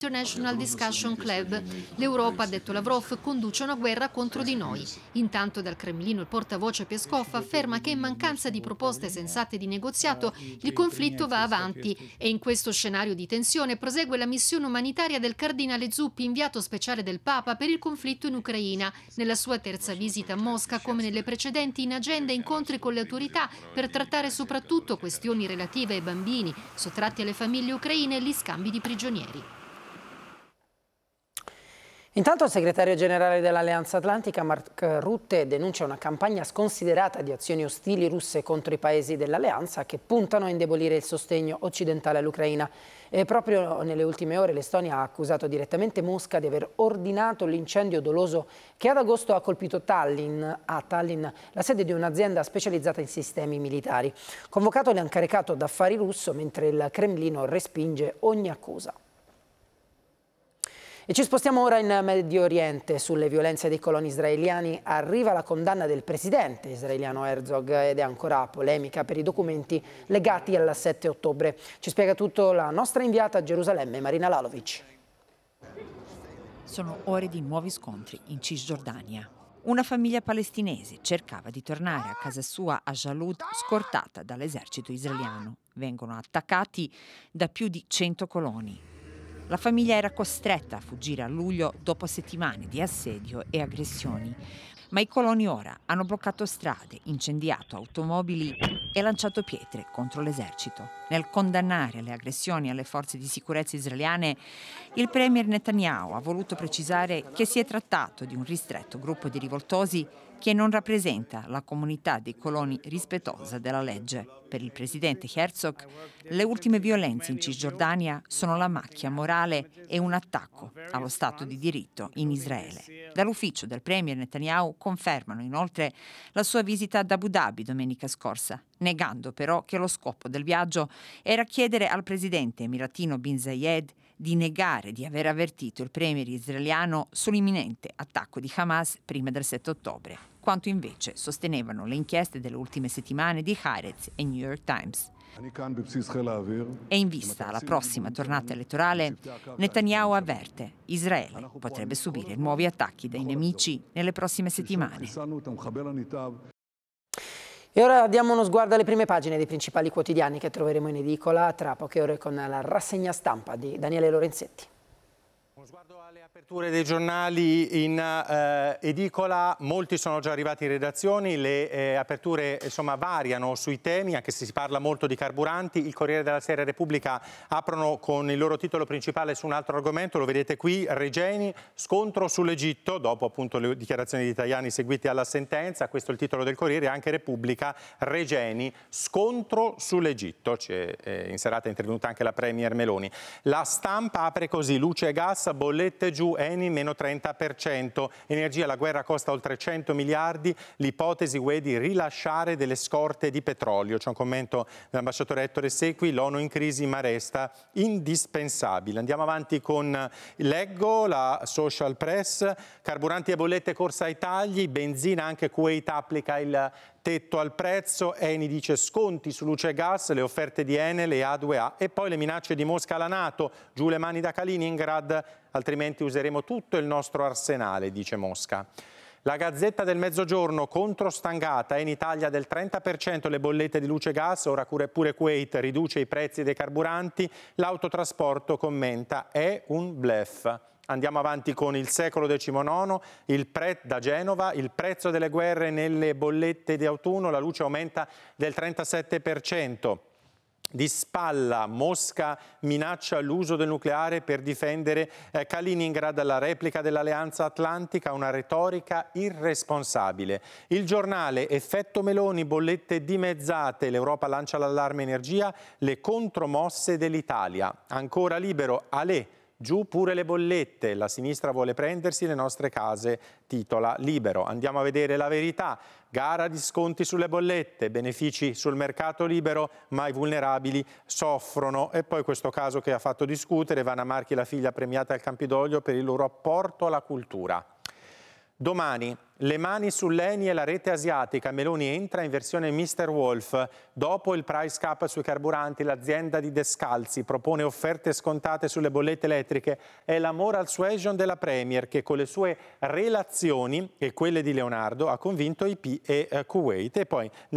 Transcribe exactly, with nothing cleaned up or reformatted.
International Discussion Club. L'Europa, ha detto Lavrov, conduce una guerra contro di noi. Intanto dal Cremlino il portavoce Peskov afferma che in mancanza di proposte sensate di negoziato il conflitto va avanti e in questo scenario di tensione prosegue la missione umanitaria del cardinale Zuppi, inviato speciale del Papa per il conflitto in Ucraina. Nella sua terza visita a Mosca, come nelle precedenti, in agenda incontri con le autorità per trattare soprattutto questioni relative ai bambini sottratti alle famiglie ucraine e gli scambi di prigionieri. Intanto il segretario generale dell'Alleanza Atlantica, Mark Rutte, denuncia una campagna sconsiderata di azioni ostili russe contro i paesi dell'Alleanza che puntano a indebolire il sostegno occidentale all'Ucraina. E proprio nelle ultime ore l'Estonia ha accusato direttamente Mosca di aver ordinato l'incendio doloso che ad agosto ha colpito Tallinn, a Tallinn, la sede di un'azienda specializzata in sistemi militari. Convocato l'incaricato d'affari russo, mentre il Cremlino respinge ogni accusa. E ci spostiamo ora in Medio Oriente. Sulle violenze dei coloni israeliani arriva la condanna del presidente israeliano Herzog ed è ancora polemica per i documenti legati al sette ottobre. Ci spiega tutto la nostra inviata a Gerusalemme, Marina Lalovic. Sono ore di nuovi scontri in Cisgiordania. Una famiglia palestinese cercava di tornare a casa sua a Jalud, scortata dall'esercito israeliano. Vengono attaccati da più di cento coloni. La famiglia era costretta a fuggire a luglio dopo settimane di assedio e aggressioni, ma i coloni ora hanno bloccato strade, incendiato automobili e lanciato pietre contro l'esercito. Nel condannare le aggressioni alle forze di sicurezza israeliane, il premier Netanyahu ha voluto precisare che si è trattato di un ristretto gruppo di rivoltosi che non rappresenta la comunità dei coloni rispettosa della legge. Per il presidente Herzog, le ultime violenze in Cisgiordania sono la macchia morale e un attacco allo Stato di diritto in Israele. Dall'ufficio del premier Netanyahu confermano inoltre la sua visita ad Abu Dhabi domenica scorsa, negando però che lo scopo del viaggio era chiedere al presidente emiratino Bin Zayed di negare di aver avvertito il premier israeliano sull'imminente attacco di Hamas prima del sette ottobre, quanto invece sostenevano le inchieste delle ultime settimane di Haaretz e New York Times. E in vista alla prossima tornata elettorale, Netanyahu avverte: Israele potrebbe subire nuovi attacchi dai nemici nelle prossime settimane. E ora diamo uno sguardo alle prime pagine dei principali quotidiani che troveremo in edicola tra poche ore con la rassegna stampa di Daniele Lorenzetti. Uno sguardo alle aperture dei giornali in eh, edicola, molti sono già arrivati in redazioni, le eh, aperture insomma variano sui temi, anche se si parla molto di carburanti. Il Corriere della Sera e Repubblica aprono con il loro titolo principale su un altro argomento, lo vedete qui: Regeni, scontro sull'Egitto, dopo appunto le dichiarazioni di Tajani seguite alla sentenza. Questo è il titolo del Corriere. Anche Repubblica: Regeni, scontro sull'Egitto. C'è eh, in serata è intervenuta anche la Premier Meloni. La Stampa apre così: luce e gas, bollette giù, Eni meno trenta per cento, energia, la guerra costa oltre cento miliardi, l'ipotesi U E di rilasciare delle scorte di petrolio. C'è un commento dell'ambasciatore Ettore Sequi: l'ONU in crisi ma resta indispensabile. Andiamo avanti con Leggo, la social press: carburanti e bollette, corsa ai tagli, benzina, anche Kuwait applica il tetto al prezzo, Eni dice sconti su luce e gas, le offerte di Enel e A due A e poi le minacce di Mosca alla NATO, giù le mani da Kaliningrad, altrimenti useremo tutto il nostro arsenale, dice Mosca. La Gazzetta del Mezzogiorno: controstangata, in Italia del trenta per cento le bollette di luce e gas, ora pure Kuwait riduce i prezzi dei carburanti, l'autotrasporto commenta: è un bluff. Andiamo avanti con Il Secolo diciannove, il pre- da Genova, il prezzo delle guerre nelle bollette di autunno, la luce aumenta del trentasette per cento. Di spalla, Mosca minaccia l'uso del nucleare per difendere eh, Kaliningrad, la replica dell'Alleanza Atlantica, una retorica irresponsabile. Il Giornale: effetto Meloni, bollette dimezzate, l'Europa lancia l'allarme energia, le contromosse dell'Italia. Ancora Libero: Alè, giù pure le bollette, la sinistra vuole prendersi le nostre case, titola Libero. Andiamo a vedere La Verità: gara di sconti sulle bollette, benefici sul mercato libero, ma i vulnerabili soffrono. E poi questo caso che ha fatto discutere: Vanna Marchi e la figlia premiata al Campidoglio per il loro apporto alla cultura. Domani, le mani sull'Eni e la rete asiatica. Meloni entra in versione mister Wolf. Dopo il price cap sui carburanti, l'azienda di Descalzi propone offerte scontate sulle bollette elettriche. È la moral suasion della Premier che con le sue relazioni e quelle di Leonardo ha convinto I P e Kuwait. E poi